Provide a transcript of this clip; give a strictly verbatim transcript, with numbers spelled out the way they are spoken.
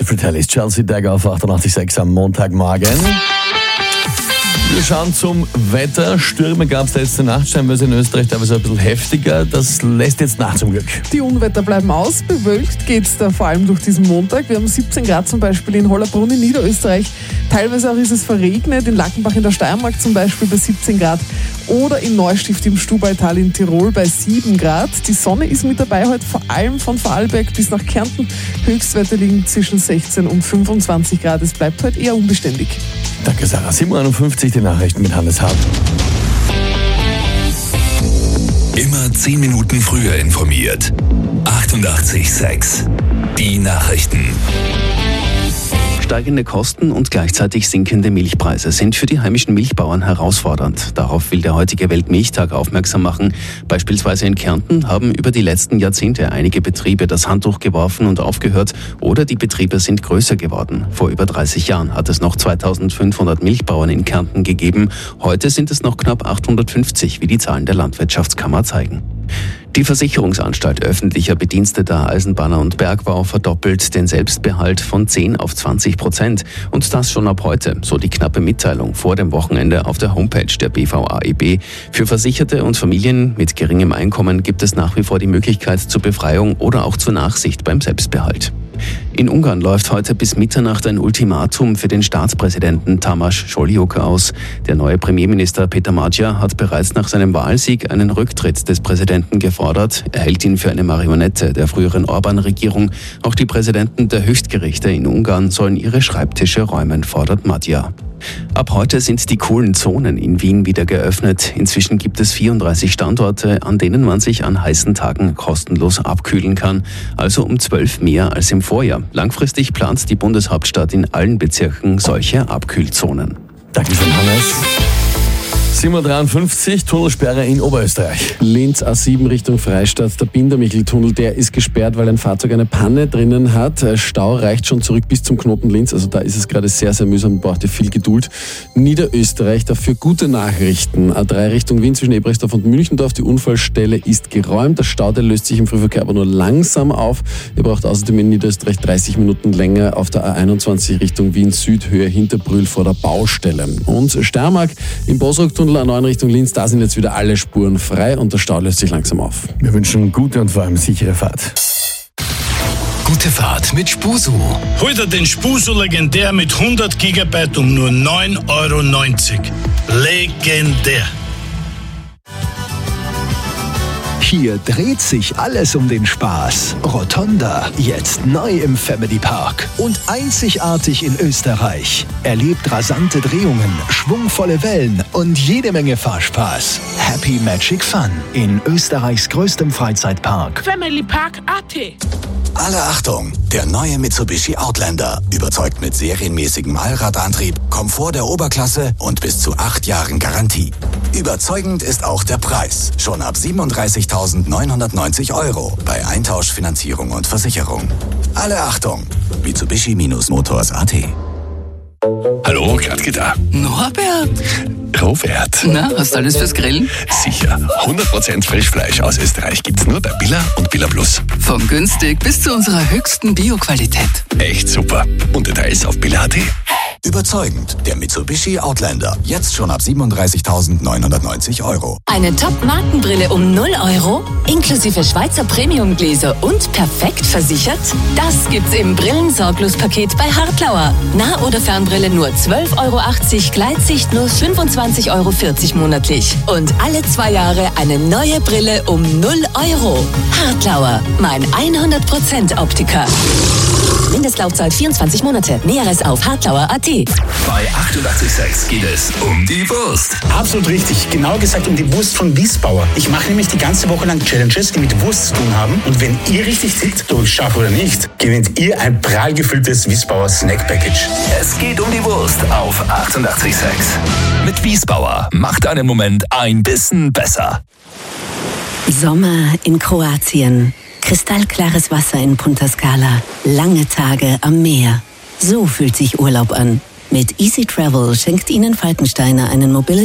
Fratellis, Chelsea Dagger auf achtundachtzig Komma sechs am Montagmorgen. Wir schauen zum Wetter. Stürme gab es letzte Nacht, scheinbar in Österreich teilweise ein bisschen heftiger. Das lässt jetzt nach zum Glück. Die Unwetter bleiben aus. Bewölkt geht es da vor allem durch diesen Montag. Wir haben siebzehn Grad zum Beispiel in Hollabrunn in Niederösterreich. Teilweise auch ist es verregnet. In Lackenbach in der Steiermark zum Beispiel bei siebzehn Grad. Oder in Neustift im Stubaital in Tirol bei sieben Grad. Die Sonne ist mit dabei heute vor allem von Vorarlberg bis nach Kärnten. Höchstwerte liegen zwischen sechzehn und fünfundzwanzig Grad. Es bleibt heute eher unbeständig. Danke, Sarah. sieben Uhr einundfünfzig, die Nachrichten mit Hannes Hart. Immer zehn Minuten früher informiert. achtundachtzig Komma sechs. Die Nachrichten. Steigende Kosten und gleichzeitig sinkende Milchpreise sind für die heimischen Milchbauern herausfordernd. Darauf will der heutige Weltmilchtag aufmerksam machen. Beispielsweise in Kärnten haben über die letzten Jahrzehnte einige Betriebe das Handtuch geworfen und aufgehört oder die Betriebe sind größer geworden. Vor über dreißig Jahren hat es noch zweitausendfünfhundert Milchbauern in Kärnten gegeben. Heute sind es noch knapp achthundertfünfzig, wie die Zahlen der Landwirtschaftskammer zeigen. Die Versicherungsanstalt öffentlicher Bediensteter Eisenbahner und Bergbau verdoppelt den Selbstbehalt von zehn auf zwanzig Prozent. Und das schon ab heute, so die knappe Mitteilung vor dem Wochenende auf der Homepage der B V A E B. Für Versicherte und Familien mit geringem Einkommen gibt es nach wie vor die Möglichkeit zur Befreiung oder auch zur Nachsicht beim Selbstbehalt. In Ungarn läuft heute bis Mitternacht ein Ultimatum für den Staatspräsidenten Tamás Solyuk aus. Der neue Premierminister Peter Magyar hat bereits nach seinem Wahlsieg einen Rücktritt des Präsidenten gefordert. Er hält ihn für eine Marionette der früheren Orbán-Regierung. Auch die Präsidenten der Höchstgerichte in Ungarn sollen ihre Schreibtische räumen, fordert Magyar. Ab heute sind die coolen Zonen in Wien wieder geöffnet. Inzwischen gibt es vierunddreißig Standorte, an denen man sich an heißen Tagen kostenlos abkühlen kann. Also um zwölf mehr als im Vorjahr. Langfristig plant die Bundeshauptstadt in allen Bezirken solche Abkühlzonen. Dankeschön, Hannes. sieben Uhr dreiundfünfzig, Tunnelsperre in Oberösterreich. Linz A sieben Richtung Freistadt, der Bindermichel-Tunnel, der ist gesperrt, weil ein Fahrzeug eine Panne drinnen hat. Stau reicht schon zurück bis zum Knoten Linz, also da ist es gerade sehr, sehr mühsam, braucht ihr viel Geduld. Niederösterreich, dafür gute Nachrichten. A drei Richtung Wien zwischen Ebrechtsdorf und Münchendorf, die Unfallstelle ist geräumt. Der Stau, der löst sich im Frühverkehr aber nur langsam auf. Ihr braucht außerdem in Niederösterreich dreißig Minuten länger auf der A einundzwanzig Richtung Wien Süd, Höhe Hinterbrühl vor der Baustelle. Und Steiermark im Bosrock-Tunnel A neun Richtung Linz, da sind jetzt wieder alle Spuren frei und der Stau löst sich langsam auf. Wir wünschen gute und vor allem sichere Fahrt. Gute Fahrt mit Spusu. Hol dir den Spusu Legendär mit hundert Gigabyte um nur neun Euro neunzig. Legendär. Hier dreht sich alles um den Spaß. Rotonda, jetzt neu im Family Park und einzigartig in Österreich. Erlebt rasante Drehungen, schwungvolle Wellen und jede Menge Fahrspaß. Happy Magic Fun in Österreichs größtem Freizeitpark. Family Park A T. Alle Achtung! Der neue Mitsubishi Outlander überzeugt mit serienmäßigem Allradantrieb, Komfort der Oberklasse und bis zu acht Jahren Garantie. Überzeugend ist auch der Preis. Schon ab siebenunddreißigtausendneunhundertneunzig Euro bei Eintausch, Finanzierung und Versicherung. Alle Achtung! Mitsubishi-Motors Punkt A T. Hallo, Gradke da. Norbert? Robert. Na, hast du alles fürs Grillen? Sicher. hundert Prozent Frischfleisch aus Österreich gibt's nur bei Billa und Billa Plus. Von günstig bis zu unserer höchsten Bio-Qualität. Echt super. Und Details auf Billa Punkt A T. Überzeugend, der Mitsubishi Outlander. Jetzt schon ab siebenunddreißigtausendneunhundertneunzig Euro. Eine Top-Markenbrille um null Euro, inklusive Schweizer Premiumgläser und perfekt versichert? Das gibt's im Brillensorglos-Paket bei Hartlauer. Nah- oder Fernbrille nur zwölf Euro achtzig, Gleitsicht nur fünfundzwanzig Euro vierzig monatlich. Und alle zwei Jahre eine neue Brille um null Euro. Hartlauer, mein hundert Prozent Optiker. Mindestlaufzeit vierundzwanzig Monate. Näheres auf hartlauer Punkt A T. Bei achtundachtzig Komma sechs geht es um die Wurst. Absolut richtig. Genau gesagt um die Wurst von Wiesbauer. Ich mache nämlich die ganze Woche lang Challenges, die mit Wurst zu tun haben. Und wenn ihr richtig tickt, ob ich schaffe oder nicht, gewinnt ihr ein prall gefülltes Wiesbauer Snack Package. Es geht um die Wurst auf achtundachtzig Komma sechs. Mit Wiesbauer macht einen Moment ein bisschen besser. Sommer in Kroatien. Kristallklares Wasser in Punta Scala. Lange Tage am Meer. So fühlt sich Urlaub an. Mit Easy Travel schenkt Ihnen Falkensteiner einen Mobility